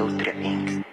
Industria Inc.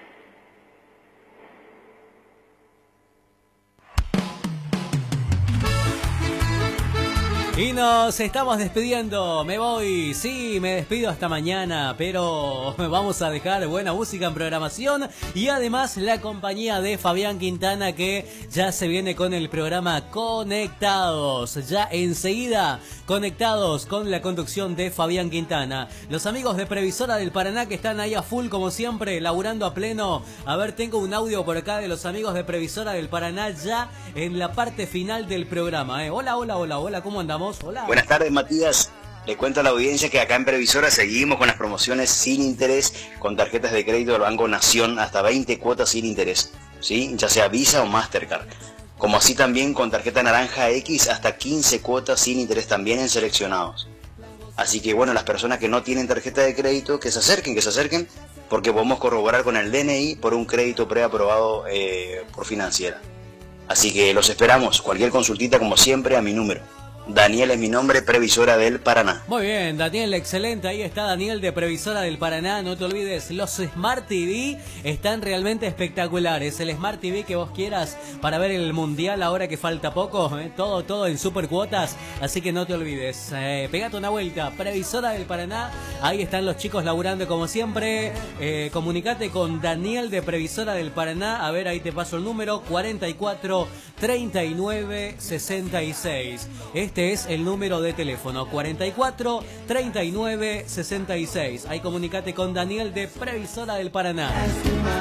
Y nos estamos despidiendo, me voy, sí, me despido hasta mañana, pero vamos a dejar buena música en programación y además la compañía de Fabián Quintana, que ya se viene con el programa Conectados, ya enseguida Conectados con la conducción de Fabián Quintana. Los amigos de Previsora del Paraná que están ahí a full como siempre, laburando a pleno. A ver, tengo un audio por acá de los amigos de Previsora del Paraná ya en la parte final del programa. Hola, ¿cómo andamos? Hola. Buenas tardes, Matías. Le cuento a la audiencia que acá en Previsora seguimos con las promociones sin interés con tarjetas de crédito del Banco Nación, hasta 20 cuotas sin interés, ¿sí? Ya sea Visa o Mastercard. Como así también con tarjeta Naranja X, hasta 15 cuotas sin interés también en seleccionados. Así que bueno, las personas que no tienen tarjeta de crédito, que se acerquen, porque podemos corroborar con el DNI por un crédito preaprobado por financiera. Así que los esperamos. Cualquier consultita, como siempre, a mi número. Daniel es mi nombre, Previsora del Paraná. Muy bien, Daniel, excelente. Ahí está Daniel de Previsora del Paraná. No te olvides, los Smart TV están realmente espectaculares. El Smart TV que vos quieras para ver el Mundial ahora que falta poco. Todo en super cuotas. Así que no te olvides. Pegate una vuelta. Previsora del Paraná. Ahí están los chicos laburando como siempre. Comunicate con Daniel de Previsora del Paraná. A ver, ahí te paso el número 44 39 66. Este es el número de teléfono 44 39 66. Ahí comunicate con Daniel de Previsora del Paraná.